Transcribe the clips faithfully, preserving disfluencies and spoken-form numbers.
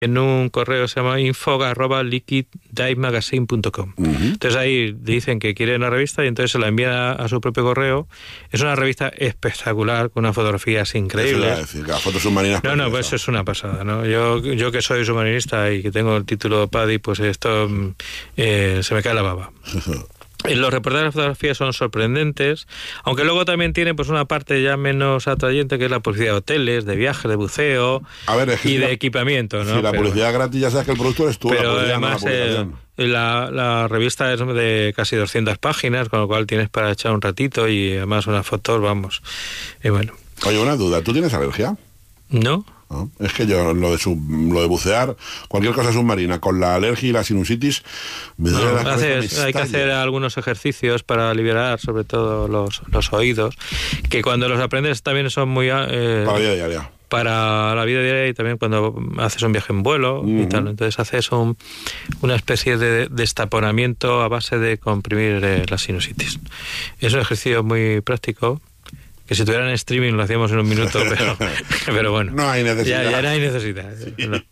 en un correo se llama info arroba liquid dive magazine punto com. Uh-huh. Entonces ahí dicen que quieren la revista y entonces se la envían a, a su propio correo. Es una revista espectacular, con unas fotografías increíbles. Eso decir, que las fotos submarinas... No, no, pues eso es una pasada, ¿no? Yo, yo que soy submarinista y que tengo el título PADI, pues esto eh, se me cae la baba. Los reportajes de fotografía son sorprendentes, aunque luego también tienen pues una parte ya menos atrayente, que es la publicidad de hoteles, de viajes, de buceo a ver, es que y si de la, equipamiento, ¿no? Si la pero, publicidad gratis ya sabes que el productor es tú, pero la además no la, eh, la, la revista es de casi doscientas páginas, con lo cual tienes para echar un ratito y además unas fotos, vamos, y bueno. Oye, una duda, ¿tú tienes alergia? No. No, es que yo lo de sub, lo de bucear, cualquier cosa submarina, con la alergia y la sinusitis, me duele no, la cabeza, haces, me hay que hacer algunos ejercicios para liberar, sobre todo los, los oídos, que cuando los aprendes también son muy eh, para la vida diaria. Para la vida diaria y también cuando haces un viaje en vuelo uh-huh. y tal. Entonces haces un, una especie de destaponamiento a base de comprimir eh, la sinusitis. Es un ejercicio muy práctico. Que si tuviera en streaming lo hacíamos en un minuto, pero, pero bueno. No hay necesidad. Ya, ya no hay necesidad. Sí. No.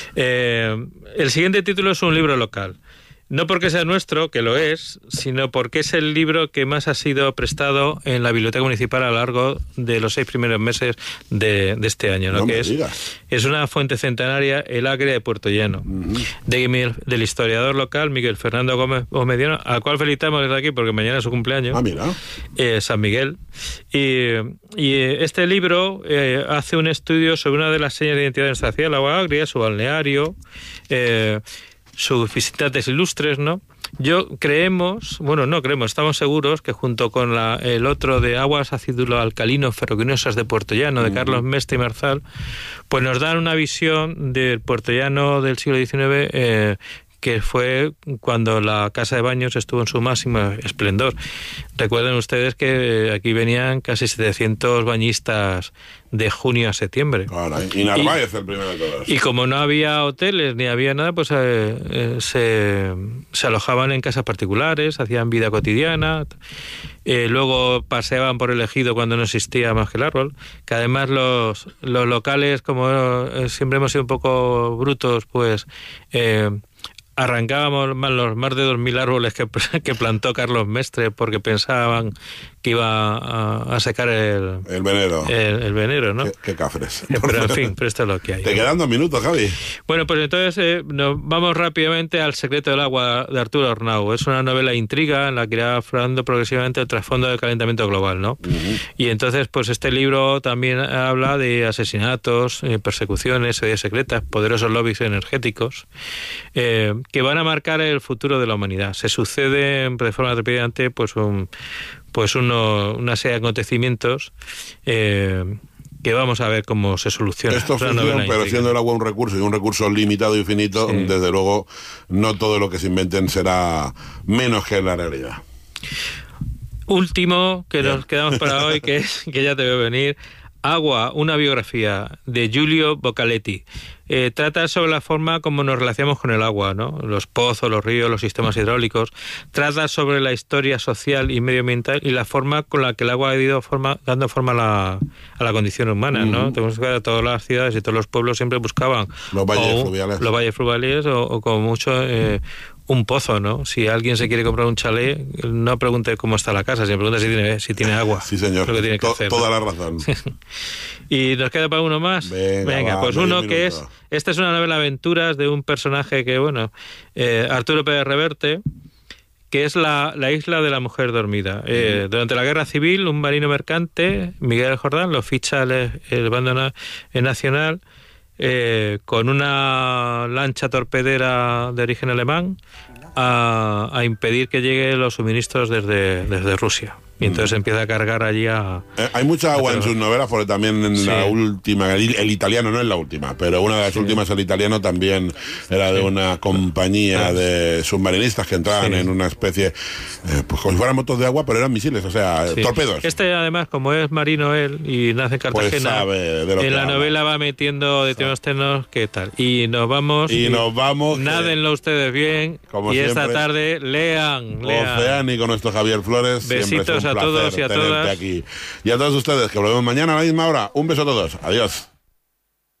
Eh, el siguiente título es un libro local. No porque sea nuestro, que lo es, sino porque es el libro que más ha sido prestado en la Biblioteca Municipal a lo largo de los seis primeros meses de, de este año, ¿no? No que es, es una fuente centenaria, El Agria de Puerto Llano, uh-huh. de, del historiador local Miguel Fernando Gómez Omediano, al cual felicitamos desde aquí porque mañana es su cumpleaños. Ah, mira. Eh, San Miguel. Y, y este libro eh, hace un estudio sobre una de las señas de identidad de nuestra ciudad, el agua agria, su balneario, eh, sus visitantes ilustres, ¿no? Yo creemos, bueno, no creemos, estamos seguros que junto con la, el otro de aguas acidulo alcalino ferruginosas de Puerto Llano, de uh-huh. Carlos Mestre y Marzal, pues nos dan una visión del Puerto Llano del siglo diecinueve, eh, que fue cuando la casa de baños estuvo en su máximo esplendor. Recuerden ustedes que aquí venían casi setecientos bañistas de junio a septiembre. Claro, y Narváez el primero de todos. Y como no había hoteles ni había nada, pues eh, eh, se, se alojaban en casas particulares, hacían vida cotidiana, eh, luego paseaban por el ejido cuando no existía más que el árbol, que además los, los locales, como eh, siempre hemos sido un poco brutos, pues... Eh, arrancábamos más los más de dos mil árboles que, que plantó Carlos Mestre porque pensaban que iba a, a secar el... El venero. El, el venero, ¿no? Qué, qué cafres. Pero en fin, pero esto es lo que hay. Te quedan dos minutos, Javi. Bueno, pues entonces eh, nos vamos rápidamente al Secreto del agua de Arturo Arnau. Es una novela intriga en la que irá aflorando progresivamente el trasfondo del calentamiento global, ¿no? Uh-huh. Y entonces, pues este libro también habla de asesinatos, eh, persecuciones, sociedades secretas, poderosos lobbies energéticos, eh, que van a marcar el futuro de la humanidad. Se suceden de forma trepidante pues un, pues uno, una serie de acontecimientos eh, que vamos a ver cómo se soluciona. Esto funciona, pero siendo el agua un recurso y un recurso limitado y finito, sí. Desde luego no todo lo que se inventen será menos que la realidad. Último, que Bien. Nos quedamos para hoy, que es que ya te veo venir, Agua, una biografía de Giulio Boccaletti. Eh, trata sobre la forma como nos relacionamos con el agua, ¿no? Los pozos, los ríos, los sistemas hidráulicos. Trata sobre la historia social y medioambiental y la forma con la que el agua ha ido forma, dando forma a la, a la condición humana, ¿no? Uh-huh. Tenemos que ver a todas las ciudades y todos los pueblos siempre buscaban los valles o, fluviales, los valles fluviales o, o como mucho eh, un pozo, ¿no? Si alguien se quiere comprar un chalet, no pregunte cómo está la casa, sino pregunte si tiene, si tiene agua. Sí, señor. Lo que tiene que to- hacer, toda ¿no? la razón. ¿Y nos queda para uno más? Venga, Venga va, pues uno minuto. que es... Esta es una novela de aventuras de un personaje que, bueno, eh, Arturo Pérez Reverte, que es la, la isla de la mujer dormida. Eh, uh-huh. Durante la Guerra Civil, un marino mercante, Miguel Jordán, lo ficha el, el bando na- nacional eh, con una lancha torpedera de origen alemán a, a impedir que lleguen los suministros desde, desde Rusia. Y entonces uh-huh. empieza a cargar allí a... Eh, hay mucha agua en sus novelas, porque también en sí. la última, el, el italiano no es la última, pero una de las sí. últimas, el italiano, también era de una compañía sí. de submarinistas que entraban sí. en una especie, eh, pues como si fueran motos de agua, pero eran misiles, o sea, sí. torpedos. Este además, como es marino él y nace en Cartagena, pues sabe de lo en que la habla. novela va metiendo determinados temas, ¿qué tal? Y nos vamos... Y, y nos vamos... Nádenlo ustedes bien, como y siempre, esta tarde lean, lean. Oceánico con nuestro Javier Flores. Besitos a todos y a todas. Aquí. Y a todos ustedes, que volvemos mañana a la misma hora. Un beso a todos. Adiós.